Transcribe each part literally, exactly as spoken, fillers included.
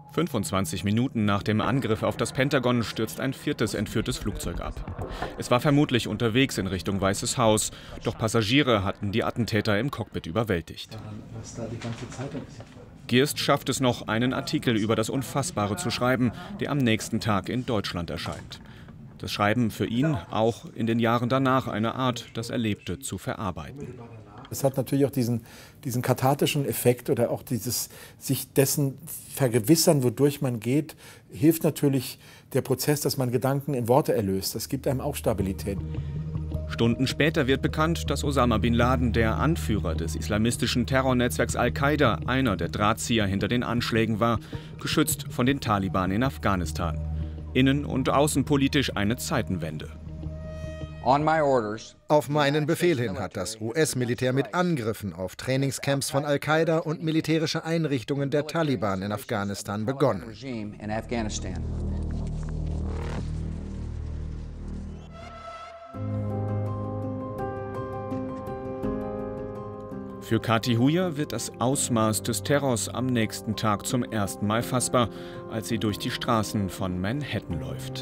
fünfundzwanzig Minuten nach dem Angriff auf das Pentagon stürzt ein viertes entführtes Flugzeug ab. Es war vermutlich unterwegs in Richtung Weißes Haus, doch Passagiere hatten die Attentäter im Cockpit überwältigt. Gierst schafft es noch, einen Artikel über das Unfassbare zu schreiben, der am nächsten Tag in Deutschland erscheint. Das Schreiben für ihn auch in den Jahren danach eine Art, das Erlebte zu verarbeiten. Es hat natürlich auch diesen, diesen kathartischen Effekt oder auch dieses sich dessen vergewissern, wodurch man geht, hilft natürlich der Prozess, dass man Gedanken in Worte erlöst. Das gibt einem auch Stabilität. Stunden später wird bekannt, dass Osama bin Laden, der Anführer des islamistischen Terrornetzwerks Al-Qaida, einer der Drahtzieher hinter den Anschlägen war, geschützt von den Taliban in Afghanistan. Innen- und außenpolitisch eine Zeitenwende. Auf meinen Befehl hin hat das U S-Militär mit Angriffen auf Trainingscamps von Al-Qaida und militärische Einrichtungen der Taliban in Afghanistan begonnen. Für Kathi Hujer wird das Ausmaß des Terrors am nächsten Tag zum ersten Mal fassbar, als sie durch die Straßen von Manhattan läuft.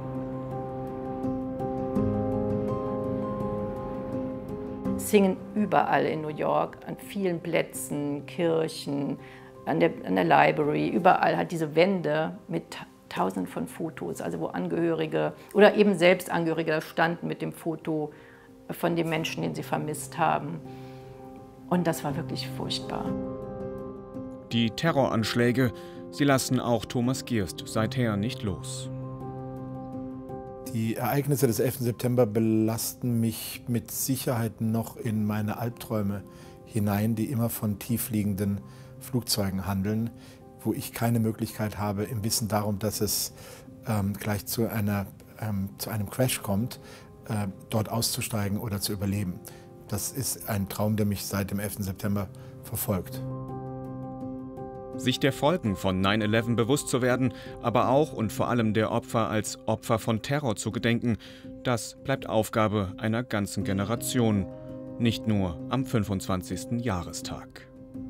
Es hingen überall in New York, an vielen Plätzen, Kirchen, an der, an der Library, überall hat diese Wände mit Tausenden von Fotos, also wo Angehörige oder eben selbst Angehörige standen mit dem Foto von dem Menschen, den sie vermisst haben. Und das war wirklich furchtbar. Die Terroranschläge, sie lassen auch Thomas Gierst seither nicht los. Die Ereignisse des elften September belasten mich mit Sicherheit noch in meine Albträume hinein, die immer von tiefliegenden Flugzeugen handeln, wo ich keine Möglichkeit habe, im Wissen darum, dass es ähm, gleich zu, einer, ähm, zu einem Crash kommt, äh, dort auszusteigen oder zu überleben. Das ist ein Traum, der mich seit dem elften September verfolgt. Sich der Folgen von neun elf bewusst zu werden, aber auch und vor allem der Opfer als Opfer von Terror zu gedenken, das bleibt Aufgabe einer ganzen Generation, nicht nur am fünfundzwanzigsten Jahrestag.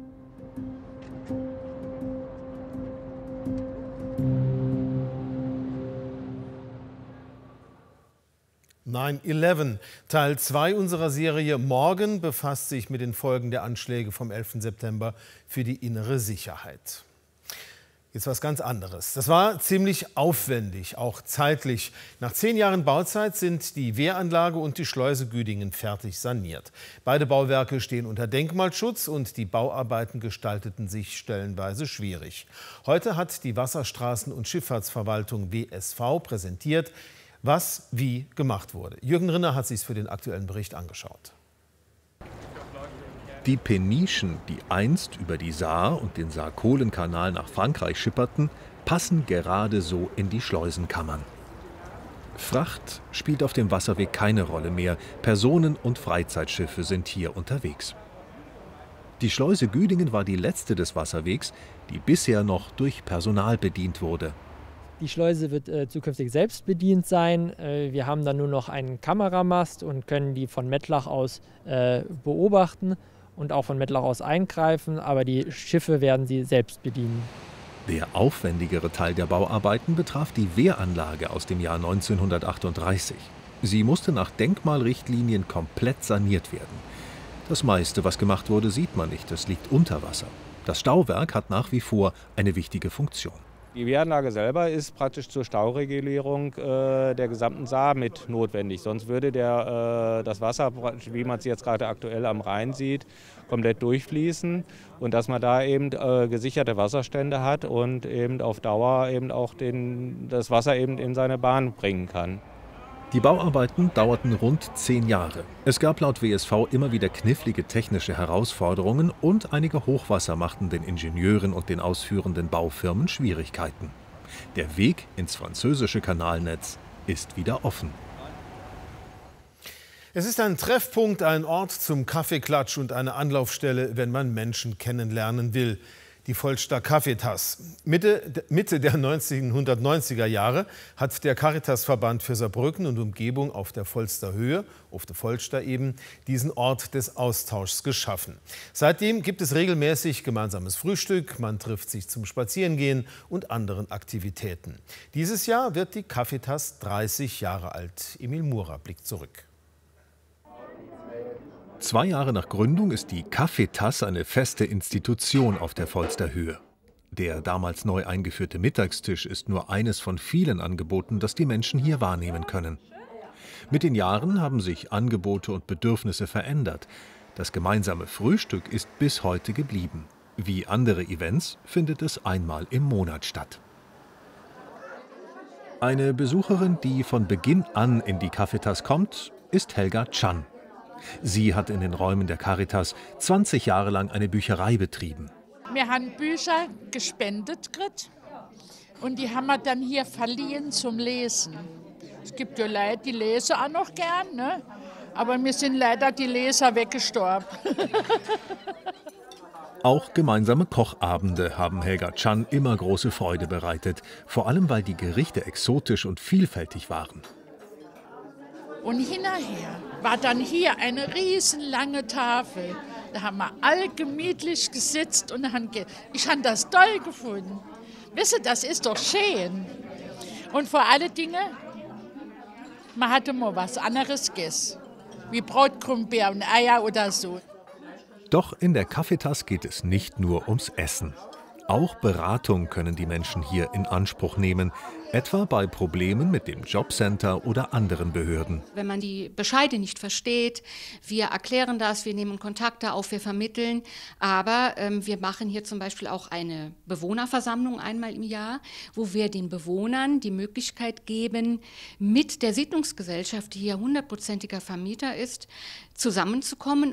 neun elf, Teil zwei unserer Serie Morgen befasst sich mit den Folgen der Anschläge vom elften September für die innere Sicherheit. Jetzt was ganz anderes. Das war ziemlich aufwendig, auch zeitlich. Nach zehn Jahren Bauzeit sind die Wehranlage und die Schleuse Güdingen fertig saniert. Beide Bauwerke stehen unter Denkmalschutz und die Bauarbeiten gestalteten sich stellenweise schwierig. Heute hat die Wasserstraßen- und Schifffahrtsverwaltung W S V präsentiert, was wie gemacht wurde. Jürgen Rinner hat sich für den aktuellen Bericht angeschaut. Die Penischen, die einst über die Saar und den Saar-Kohlen-Kanal nach Frankreich schipperten, passen gerade so in die Schleusenkammern. Fracht spielt auf dem Wasserweg keine Rolle mehr. Personen- und Freizeitschiffe sind hier unterwegs. Die Schleuse Güdingen war die letzte des Wasserwegs, die bisher noch durch Personal bedient wurde. Die Schleuse wird äh, zukünftig selbst bedient sein. Äh, wir haben dann nur noch einen Kameramast und können die von Mettlach aus äh, beobachten und auch von Mettlach aus eingreifen, aber die Schiffe werden sie selbst bedienen. Der aufwendigere Teil der Bauarbeiten betraf die Wehranlage aus dem Jahr neunzehnhundertachtunddreißig. Sie musste nach Denkmalrichtlinien komplett saniert werden. Das meiste, was gemacht wurde, sieht man nicht, es liegt unter Wasser. Das Stauwerk hat nach wie vor eine wichtige Funktion. Die Wehranlage selber ist praktisch zur Stauregulierung äh, der gesamten Saar mit notwendig. Sonst würde der, äh, das Wasser, wie man es jetzt gerade aktuell am Rhein sieht, komplett durchfließen. Und dass man da eben äh, gesicherte Wasserstände hat und eben auf Dauer eben auch den, das Wasser eben in seine Bahn bringen kann. Die Bauarbeiten dauerten rund zehn Jahre. Es gab laut W S V immer wieder knifflige technische Herausforderungen und einige Hochwasser machten den Ingenieuren und den ausführenden Baufirmen Schwierigkeiten. Der Weg ins französische Kanalnetz ist wieder offen. Es ist ein Treffpunkt, ein Ort zum Kaffeeklatsch und eine Anlaufstelle, wenn man Menschen kennenlernen will. Die Volster Caritas. Mitte, Mitte der neunzehnhundertneunziger Jahre hat der Caritasverband für Saarbrücken und Umgebung auf der Volster Höhe, auf der Volster eben, diesen Ort des Austauschs geschaffen. Seitdem gibt es regelmäßig gemeinsames Frühstück, man trifft sich zum Spazierengehen und anderen Aktivitäten. Dieses Jahr wird die Caritas dreißig Jahre alt. Emil Murer blickt zurück. Zwei Jahre nach Gründung ist die Caritas eine feste Institution auf der Volster Höhe. Der damals neu eingeführte Mittagstisch ist nur eines von vielen Angeboten, das die Menschen hier wahrnehmen können. Mit den Jahren haben sich Angebote und Bedürfnisse verändert. Das gemeinsame Frühstück ist bis heute geblieben. Wie andere Events findet es einmal im Monat statt. Eine Besucherin, die von Beginn an in die Caritas kommt, ist Helga Chan. Sie hat in den Räumen der Caritas zwanzig Jahre lang eine Bücherei betrieben. Wir haben Bücher gespendet gekriegt und die haben wir dann hier verliehen zum Lesen. Es gibt ja Leute, die lesen auch noch gern, ne? Aber mir sind leider die Leser weggestorben. Auch gemeinsame Kochabende haben Helga Chan immer große Freude bereitet, vor allem weil die Gerichte exotisch und vielfältig waren. Und hinterher war dann hier eine riesenlange Tafel. Da haben wir alle gemütlich gesitzt und haben ge ich habe das toll gefunden. Wisst ihr, das ist doch schön. Und vor allen Dingen, man hatte mal was anderes gegessen, wie Brotkrummbeer und Eier oder so. Doch in der Caritas geht es nicht nur ums Essen. Auch Beratung können die Menschen hier in Anspruch nehmen, etwa bei Problemen mit dem Jobcenter oder anderen Behörden. Wenn man die Bescheide nicht versteht, wir erklären das, wir nehmen Kontakte auf, wir vermitteln. Aber ähm, wir machen hier zum Beispiel auch eine Bewohnerversammlung einmal im Jahr, wo wir den Bewohnern die Möglichkeit geben, mit der Siedlungsgesellschaft, die hier hundertprozentiger Vermieter ist, zusammenzukommen